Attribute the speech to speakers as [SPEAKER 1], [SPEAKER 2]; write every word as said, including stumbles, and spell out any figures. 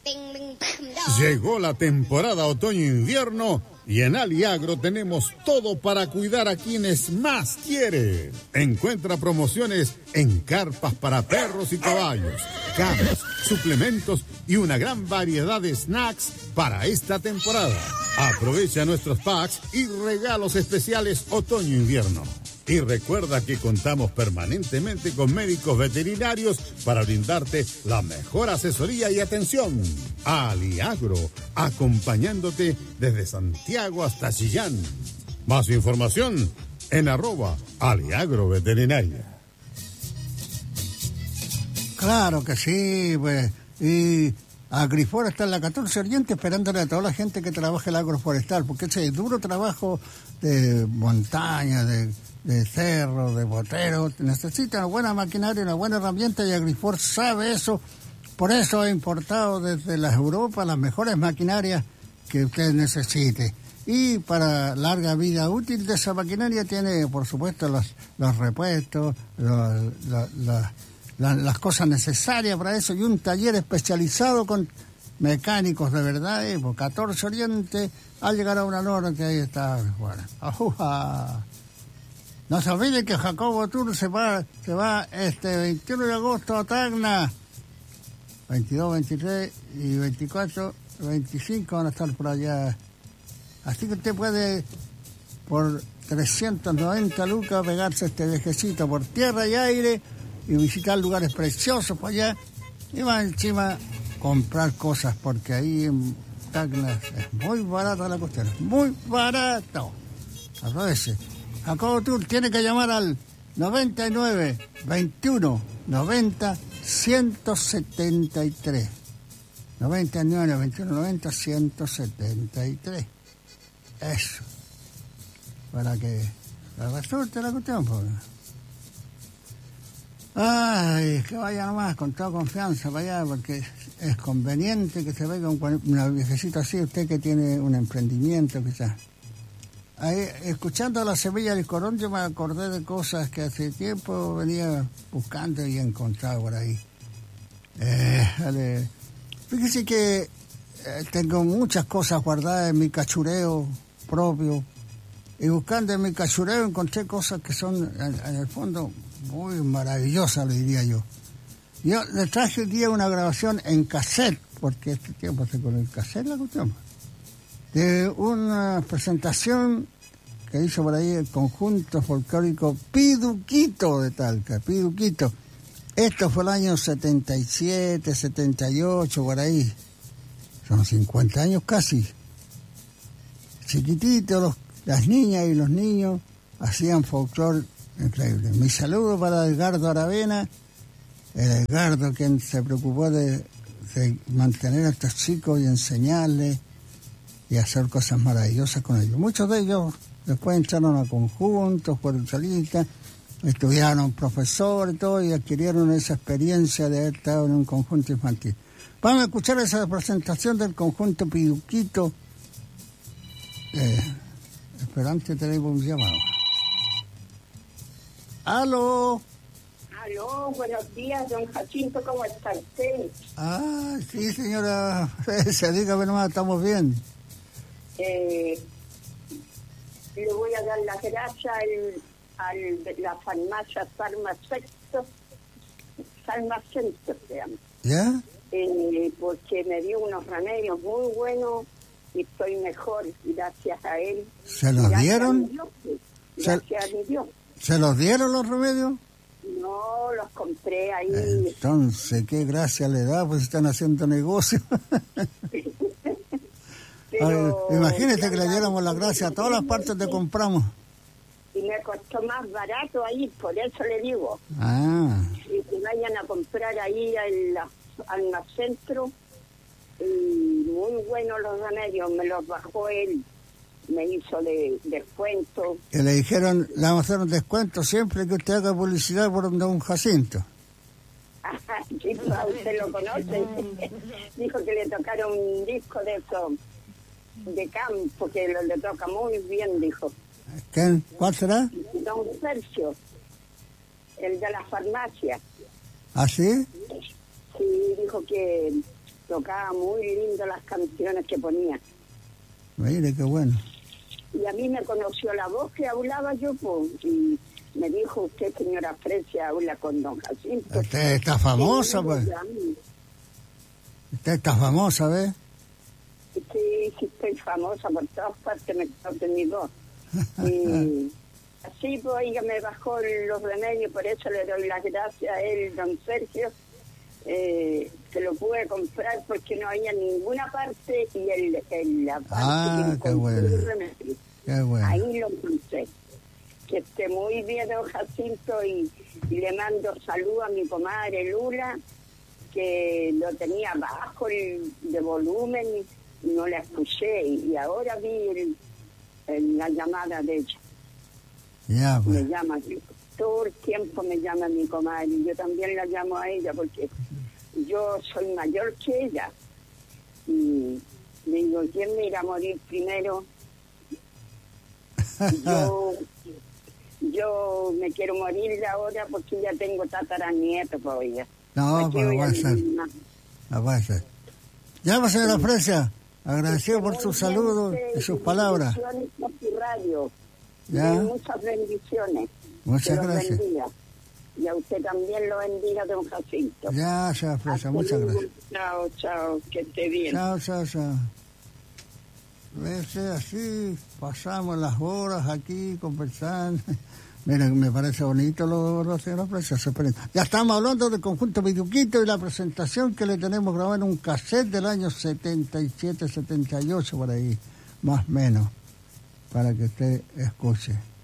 [SPEAKER 1] Llegó la temporada otoño-invierno y en Aliagro tenemos todo para cuidar a quienes más quiere. Encuentra promociones en carpas para perros y caballos, camas, suplementos y una gran variedad de snacks para esta temporada. Aprovecha nuestros packs y regalos especiales otoño-invierno. Y recuerda que contamos permanentemente con médicos veterinarios para brindarte la mejor asesoría y atención. Aliagro, acompañándote desde Santiago hasta Chillán. Más información en arroba Aliagro Veterinaria.
[SPEAKER 2] Claro que sí, pues. Y Agrifor está en la catorce Oriente esperándole a toda la gente que trabaje el agroforestal, porque ese duro trabajo de montaña, de... de cerro, de botero, necesita una buena maquinaria, una buena herramienta y Agrifor sabe eso, por eso ha importado desde las Europa las mejores maquinarias que usted necesite. Y para larga vida útil de esa maquinaria tiene, por supuesto, los, los repuestos, los, los, los, la, las cosas necesarias para eso y un taller especializado con mecánicos de verdad. Y por catorce Oriente, al llegar a una hora que ahí está, bueno, ajuja. No se olviden que Jacobo Tour se va, se va este veintiuno de agosto a Tacna. veintidós, veintitrés y veinticuatro, veinticinco van a estar por allá. Así que usted puede, por trescientos noventa lucas, pegarse este viajecito por tierra y aire y visitar lugares preciosos por allá. Y más encima comprar cosas, porque ahí en Tacna es muy barata la cuestión. Muy barato. Aproveche. Jacobo Tour tiene que llamar al noventa y nueve, veintiuno, noventa, ciento setenta y tres. noventa y nueve, veintiuno, noventa, ciento setenta y tres. Eso. Para que le resulte la cuestión, pues. Ay, que vaya nomás con toda confianza para allá, porque es conveniente que se vaya un, una viejecita así, usted que tiene un emprendimiento quizás. Ahí, escuchando la semilla del corón, yo me acordé de cosas que hace tiempo venía buscando y encontrado por ahí. Eh, dale. Fíjese que eh, tengo muchas cosas guardadas en mi cachureo propio. Y buscando en mi cachureo encontré cosas que son, en, en el fondo, muy maravillosas, le diría yo. Yo le traje hoy día una grabación en cassette, porque este tiempo se con el cassette la cuestión. De una presentación que hizo por ahí el conjunto folclórico Piduquito de Talca, Piduquito. Esto fue el año setenta y siete, setenta y ocho, por ahí. Son cincuenta años casi. Chiquititos, los, las niñas y los niños hacían folclore increíble. Mi saludo para Edgardo Aravena, el Edgardo quien se preocupó de, de mantener a estos chicos y enseñarles y hacer cosas maravillosas con ellos. Muchos de ellos después entraron a conjuntos, fueron solistas, estudiaron profesor y todo, y adquirieron esa experiencia de haber estado en un conjunto infantil. Vamos a escuchar esa presentación del conjunto Piduquito. Eh, esperante, tenemos un llamado. ¡Aló!
[SPEAKER 3] Aló, buenos días, don Jacinto, ¿cómo está usted?
[SPEAKER 2] Ah, sí, señora, se dígame nomás, estamos bien.
[SPEAKER 3] Eh, le voy a dar las gracias al, al de la farmacia Farmacento, Farmacento se llama.
[SPEAKER 2] ¿Ya?
[SPEAKER 3] Eh, porque me dio unos remedios muy buenos y estoy mejor gracias a él.
[SPEAKER 2] ¿Se los
[SPEAKER 3] gracias
[SPEAKER 2] dieron?
[SPEAKER 3] A mi Dios, gracias
[SPEAKER 2] ¿Se,
[SPEAKER 3] a mi Dios.
[SPEAKER 2] ¿Se los dieron los remedios?
[SPEAKER 3] No, los compré ahí.
[SPEAKER 2] Entonces, ¿qué gracia le da? Pues están haciendo negocio.
[SPEAKER 3] Pero,
[SPEAKER 2] Ay, imagínese que le diéramos la gracia a todas las partes que compramos.
[SPEAKER 3] Y me costó más barato ahí, por eso le digo.
[SPEAKER 2] Ah.
[SPEAKER 3] Y que vayan a comprar ahí al, al centro. Y muy buenos los remedios, me los bajó él. Me hizo de descuento.
[SPEAKER 2] Y le dijeron, le vamos a hacer un descuento siempre que usted haga publicidad por don Jacinto.
[SPEAKER 3] Sí, usted lo conoce. Dijo que le tocaron un disco de eso, de campo, que lo, le toca muy bien, dijo.
[SPEAKER 2] ¿Quién? ¿Cuál será?
[SPEAKER 3] Don Sergio, el de la farmacia.
[SPEAKER 2] ¿Ah, sí?
[SPEAKER 3] Sí, dijo que tocaba muy lindo las canciones que ponía.
[SPEAKER 2] Mire, qué bueno.
[SPEAKER 3] Y a mí me conoció la voz que hablaba yo, pues, y me dijo, usted, señora Fresia, habla con don Jacinto.
[SPEAKER 2] Usted está famosa, pues. Usted está famosa, ¿ves?
[SPEAKER 3] Sí, sí, estoy famosa por todas partes, me de mi voz. Y así, pues, ella me bajó los remedios, por eso le doy las gracias a él, don Sergio, eh, que lo pude comprar porque no había ninguna parte y el, el, la parte
[SPEAKER 2] ah,
[SPEAKER 3] que
[SPEAKER 2] qué bueno.
[SPEAKER 3] el remedio.
[SPEAKER 2] Qué bueno.
[SPEAKER 3] Ahí lo encontré. Que esté muy bien, don Jacinto, y, y le mando salud a mi comadre Lula, que lo tenía bajo el, de volumen y no la escuché, y, y ahora vi el, el, la llamada de ella.
[SPEAKER 2] Ya, pues.
[SPEAKER 3] Me llama, todo el tiempo me llama mi comadre, y yo también la llamo a ella porque yo soy mayor que ella. Y le digo, ¿quién me irá a morir primero? Yo... Yo me quiero morir ahora porque ya tengo tataranieto todavía.
[SPEAKER 2] No, pero va a ser. No va a ser. Ya, pues, señora Fresia, agradecido por sus saludos y sus palabras.
[SPEAKER 3] Radio.
[SPEAKER 2] Ya.
[SPEAKER 3] Muchas bendiciones.
[SPEAKER 2] Muchas gracias.
[SPEAKER 3] Bendiga. Y a usted también lo bendiga, don Jacinto.
[SPEAKER 2] Ya, señora Fresia, muchas gracias.
[SPEAKER 3] Chao, chao, que esté bien.
[SPEAKER 2] Chao, chao, chao. Veces así pasamos las horas aquí conversando. Mira, me parece bonito lo de la señora Fresia. Ya estamos hablando del conjunto Pituquito y la presentación que le tenemos grabada en un cassette del año setenta y siete, setenta y ocho, por ahí, más o menos, para que usted escuche.